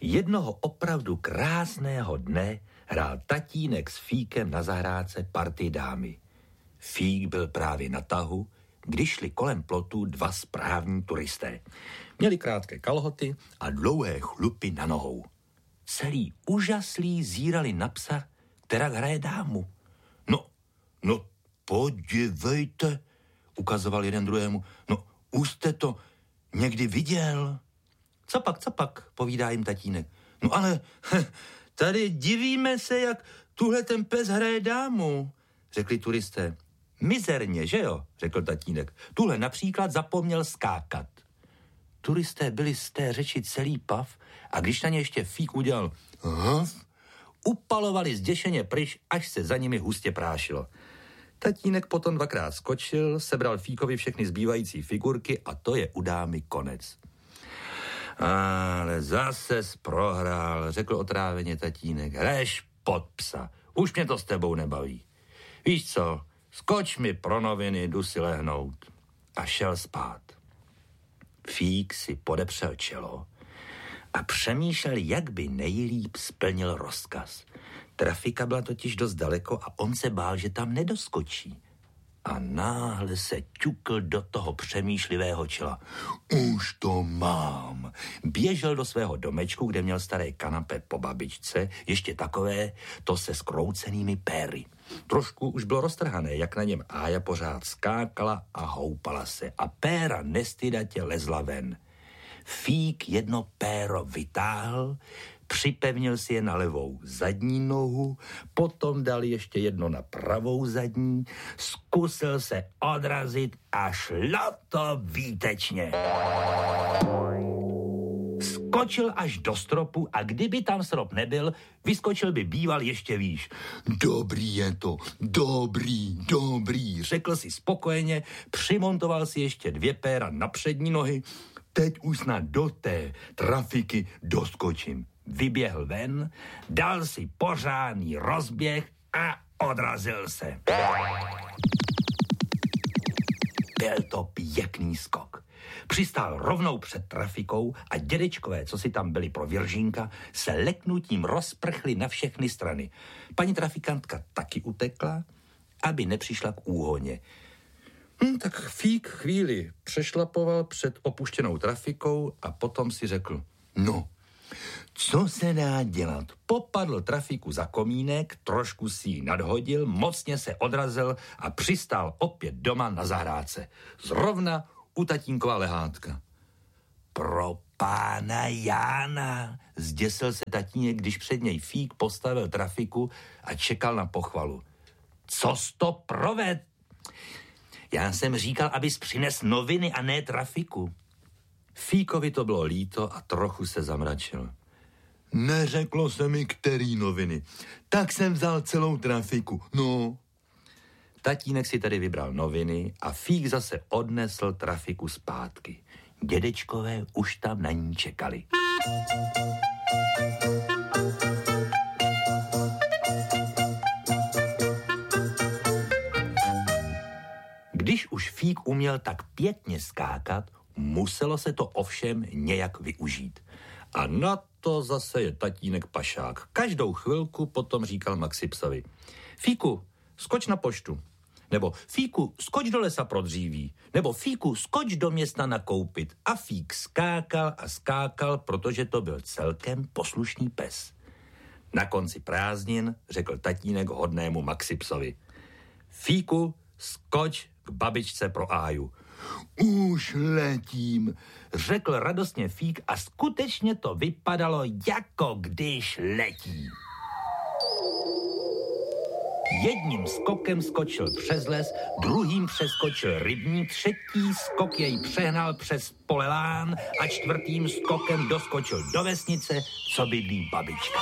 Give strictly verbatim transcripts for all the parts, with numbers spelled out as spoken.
Jednoho opravdu krásného dne hrál tatínek s Fíkem na zahrádce party dámy. Fík byl právě na tahu, když šli kolem plotu dva správní turisté. Měli krátké kalhoty a dlouhé chlupy na nohou. Celý úžaslí zírali na psa, která hraje dámu. No, no, podívejte, ukazoval jeden druhému. No, už jste to někdy viděl? Co pak, co pak, povídá jim tatínek. No ale tady divíme se, jak tuhle ten pes hraje dámu, řekli turisté. Mizerně, že jo, řekl tatínek. Tuhle například zapomněl skákat. Turisté byli z té řeči celý pav a když na ně ještě Fík udělal hav, upalovali zděšeně pryč, až se za nimi hustě prášilo. Tatínek potom dvakrát skočil, sebral Fíkovi všechny zbývající figurky a to je u dámy konec. Ale zase prohrál, řekl otráveně tatínek. Hraješ pod psa, už mě to s tebou nebaví. Víš co, skoč mi pro noviny, jdu si lehnout. A šel spát. Fík si podepřel čelo a přemýšlel, jak by nejlíp splnil rozkaz. Trafika byla totiž dost daleko a on se bál, že tam nedoskočí. A náhle se ťukl do toho přemýšlivého čela. Už to mám. Běžel do svého domečku, kde měl staré kanapé po babičce, ještě takové, to se skroucenými péry. Trošku už bylo roztrhané, jak na něm Ája pořád skákala a houpala se a péra nestydatě lezla ven. Fík jedno péro vytáhl, připevnil si je na levou zadní nohu, potom dal ještě jedno na pravou zadní, zkusil se odrazit a šlo to výtečně. Skočil až do stropu a kdyby tam strop nebyl, vyskočil by býval ještě výš. Dobrý je to, dobrý, dobrý, řekl si spokojeně, přimontoval si ještě dvě péra na přední nohy, teď už snad do té trafiky doskočím. Vyběhl ven, dal si pořádný rozběh a odrazil se. Byl to pěkný skok. Přistál rovnou před trafikou a dědečkové, co si tam byli pro Viržínka, se leknutím rozprchli na všechny strany. Paní trafikantka taky utekla, aby nepřišla k úhoně. Hm, tak Fík chvíli přešlapoval před opuštěnou trafikou a potom si řekl, no, co se dá dělat? Popadl trafiku za komínek, trošku si ji nadhodil, mocně se odrazil a přistál opět doma na zahrádce. Zrovna u tatínkova lehátka. Pro pána Jána, zděsil se tatínek, když před něj Fík postavil trafiku a čekal na pochvalu. Co jsi to proved? Já jsem říkal, abys přines noviny a ne trafiku. Fíkovi to bylo líto a trochu se zamračil. Neřeklo se mi, který noviny. Tak jsem vzal celou trafiku, no. Tatínek si tedy vybral noviny a Fík zase odnesl trafiku zpátky. Dědečkové už tam na ní čekali. Když už Fík uměl tak pěkně skákat, muselo se to ovšem nějak využít. A na to zase je tatínek pašák. Každou chvilku potom říkal Maxi psovi. Fíku, skoč na poštu. Nebo Fíku, skoč do lesa pro dříví. Nebo Fíku, skoč do města nakoupit. A Fík skákal a skákal, protože to byl celkem poslušný pes. Na konci prázdnin řekl tatínek hodnému Maxi psovi. Fíku, skoč k babičce pro Áju. Už letím, řekl radostně Fík a skutečně to vypadalo, jako když letí. Jedním skokem skočil přes les, druhým přeskočil rybník, třetí skok jej přehnal přes pole lán a čtvrtým skokem doskočil do vesnice, co bydlí babička.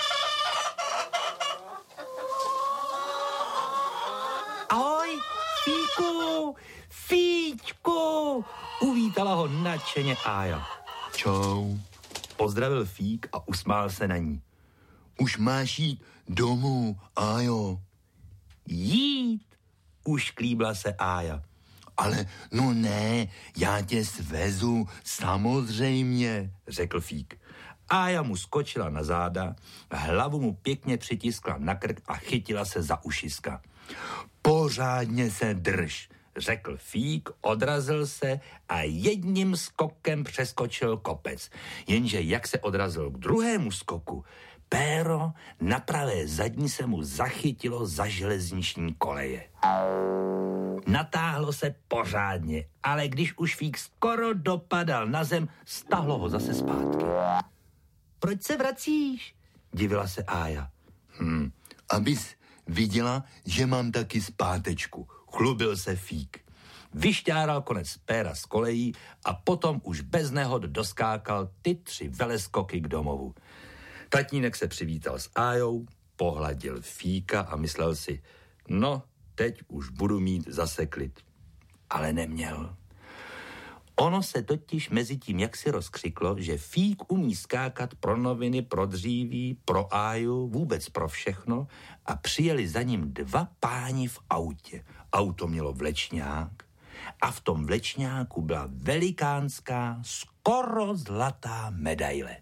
Ahoj, Fíku, Fíčku, uvítala ho nadšeně Ája. Čau, pozdravil Fík a usmál se na ní. Už máš jít domů, Ájo. Jít, už klíbla se Ája. Ale no ne, já tě svezu, samozřejmě, řekl Fík. Ája mu skočila na záda, hlavu mu pěkně přitiskla na krk a chytila se za ušiska. Pořádně se drž, řekl Fík, odrazil se a jedním skokem přeskočil kopec. Jenže jak se odrazil k druhému skoku, péro na pravé zadní se mu zachytilo za železniční koleje. Natáhlo se pořádně, ale když už Fík skoro dopadal na zem, stahlo ho zase zpátky. Proč se vracíš? Divila se Ája. Hm, abys viděla, že mám taky zpátečku, chlubil se Fík. Vyšťáral konec péra z kolejí a potom už bez nehod doskákal ty tři veleskoky k domovu. Tatínek se přivítal s Ájou, pohladil Fíka a myslel si, no, teď už budu mít zase klid. Ale neměl. Ono se totiž mezi tím jaksi rozkřiklo, že Fík umí skákat pro noviny, pro dříví, pro Áju, vůbec pro všechno a přijeli za ním dva páni v autě. Auto mělo vlečňák a v tom vlečňáku byla velikánská, skoro zlatá medaile.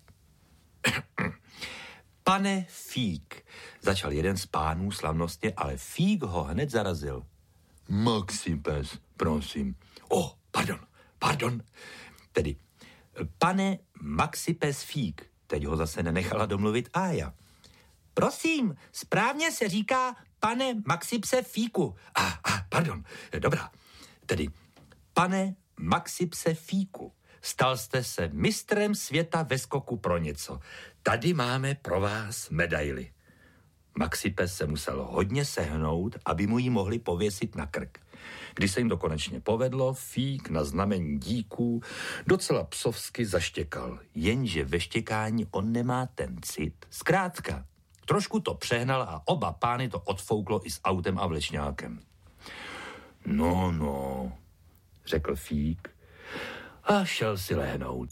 Pane Fík, začal jeden z pánů slavnostně, ale Fík ho hned zarazil. Maxipes, prosím. Oh, pardon, pardon. Tedy, pane Maxipes Fík, teď ho zase nenechala domluvit Ája. Prosím, správně se říká pane Maxipse Fíku. A, ah, ah, pardon, dobrá. Tedy, pane Maxipse Fíku, stal jste se mistrem světa ve skoku pro něco. Tady máme pro vás medaili. Maxipes se musel hodně sehnout, aby mu ji mohli pověsit na krk. Když se jim to konečně povedlo, Fík na znamení díků docela psovsky zaštěkal. Jenže ve štěkání on nemá ten cit. Zkrátka, trošku to přehnal a oba pány to odfouklo i s autem a vlečňákem. No, no, řekl Fík a šel si lehnout.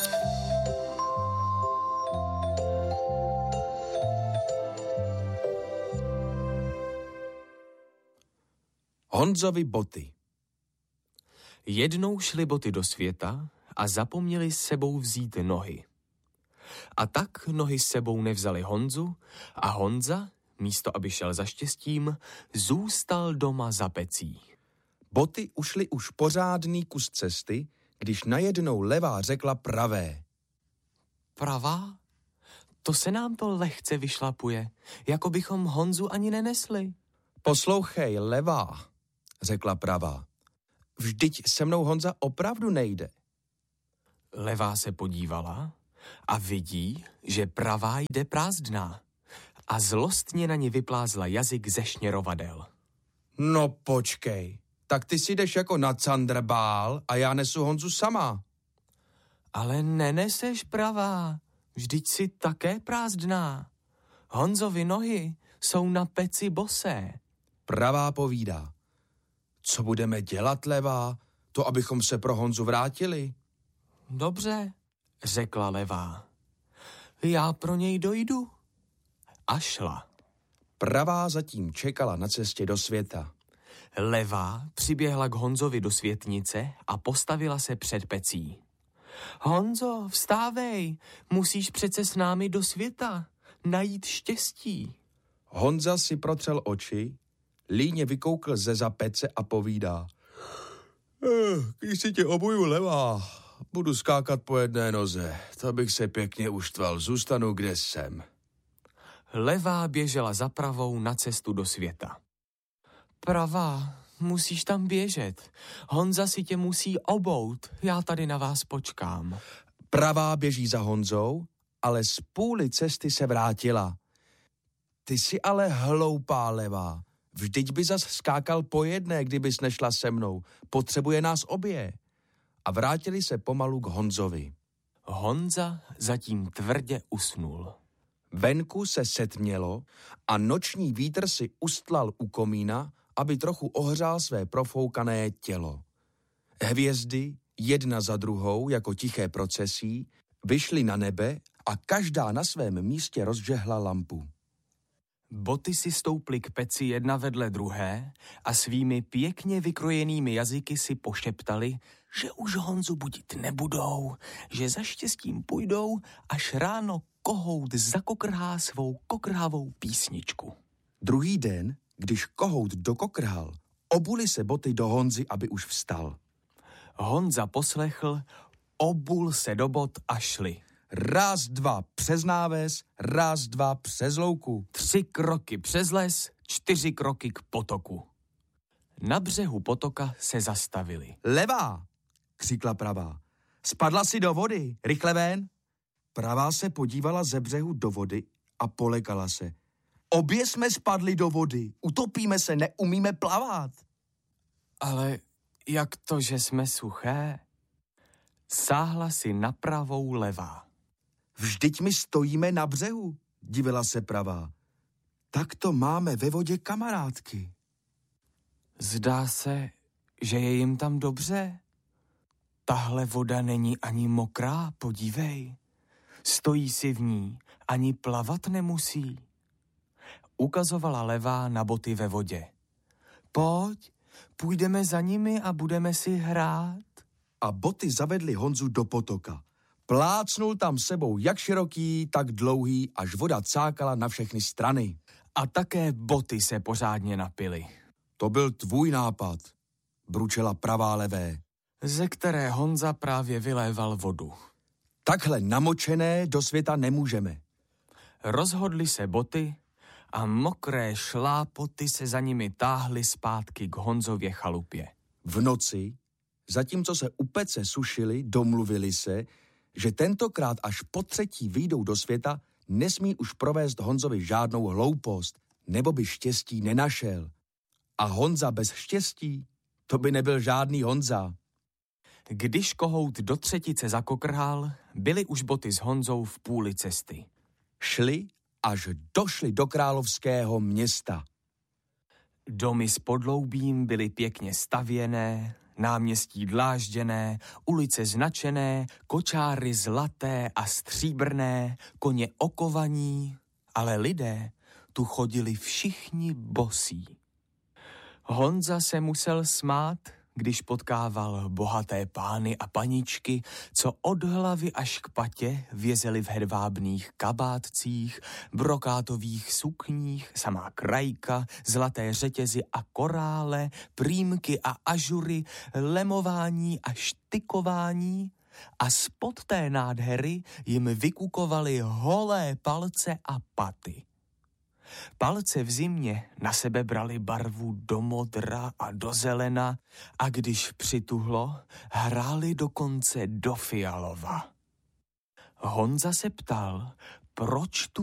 Honzovi boty. Jednou šly boty do světa a zapomněli s sebou vzít nohy. A tak nohy s sebou nevzali Honzu a Honza, místo aby šel za štěstím, zůstal doma za pecí. Boty ušly už pořádný kus cesty, když najednou levá řekla pravé. Pravá? To se nám to lehce vyšlapuje, jako bychom Honzu ani nenesli. Poslouchej, levá, řekla pravá. Vždyť se mnou Honza opravdu nejde. Levá se podívala a vidí, že pravá jde prázdná a zlostně na ní vyplázla jazyk ze šněrovadel. No počkej, tak ty si jdeš jako na Candrbál a já nesu Honzu sama. Ale neneseš pravá, vždyť si také prázdná. Honzovi nohy jsou na peci bosé. Pravá povídá. Co budeme dělat, levá? To, abychom se pro Honzu vrátili? Dobře, řekla levá. Já pro něj dojdu. A šla. Pravá zatím čekala na cestě do světa. Levá přiběhla k Honzovi do světnice a postavila se před pecí. Honzo, vstávej, musíš přece s námi do světa, najít štěstí. Honza si protřel oči, líně vykoukl ze za pece a povídá. Eh, když si tě obuju, levá, budu skákat po jedné noze, to bych se pěkně uštval, zůstanu, kde jsem. Levá běžela za pravou na cestu do světa. Pravá, musíš tam běžet. Honza si tě musí obout, já tady na vás počkám. Pravá běží za Honzou, ale z půli cesty se vrátila. Ty jsi ale hloupá, levá. Vždyť by zas skákal po jedné, kdybys nešla se mnou. Potřebuje nás obě. A vrátili se pomalu k Honzovi. Honza zatím tvrdě usnul. Venku se setmělo a noční vítr si ustlal u komína, aby trochu ohřál své profoukané tělo. Hvězdy, jedna za druhou, jako tiché procesí, vyšly na nebe a každá na svém místě rozžehla lampu. Boty si stouply k peci jedna vedle druhé a svými pěkně vykrojenými jazyky si pošeptali, že už Honzu budit nebudou, že za štěstím půjdou, až ráno kohout zakokrhá svou kokrhavou písničku. Druhý den, když kohout dokokrhal, obuli se boty do Honzy, aby už vstal. Honza poslechl, obul se do bot a šli. Raz, dva přes náves, raz, dva přes louku. Tři kroky přes les, čtyři kroky k potoku. Na břehu potoka se zastavili. Levá, křikla pravá. Spadla si do vody, rychle ven. Pravá se podívala ze břehu do vody a polekala se. Obě jsme spadli do vody, utopíme se, neumíme plavat. Ale jak to, že jsme suché? Sáhla si na pravou levá. Vždyť my stojíme na břehu, divila se pravá. Tak to máme ve vodě kamarádky. Zdá se, že je jim tam dobře. Tahle voda není ani mokrá, podívej. Stojí si v ní, ani plavat nemusí. Ukazovala levá na boty ve vodě. Pojď, půjdeme za nimi a budeme si hrát. A boty zavedly Honzu do potoka. Plácnul tam sebou jak široký, tak dlouhý, až voda cákala na všechny strany. A také boty se pořádně napily. To byl tvůj nápad, bručela pravá levé. Ze které Honza právě vyléval vodu. Takhle namočené do světa nemůžeme. Rozhodly se boty a mokré šlápoty se za nimi táhly zpátky k Honzově chalupě. V noci, zatímco se u pece sušili, domluvili se, že tentokrát až po třetí vyjdou do světa, nesmí už provést Honzovi žádnou hloupost, nebo by štěstí nenašel. A Honza bez štěstí, to by nebyl žádný Honza. Když kohout do třetice zakokrhal, byly už boty s Honzou v půli cesty. Šli, až došli do královského města. Domy s podloubím byly pěkně stavěné, náměstí dlážděné, ulice značené, kočáry zlaté a stříbrné, koně okovaní, ale lidé tu chodili všichni bosí. Honza se musel smát, když potkával bohaté pány a paničky, co od hlavy až k patě vězeli v hedvábných kabátcích, brokátových sukních, samá krajka, zlaté řetězy a korále, prýmky a ažury, lemování a štykování a spod té nádhery jim vykukovaly holé palce a paty. Palce v zimě na sebe brali barvu do modra a do zelena a když přituhlo, hráli dokonce do fialova. Honza se ptal, proč tu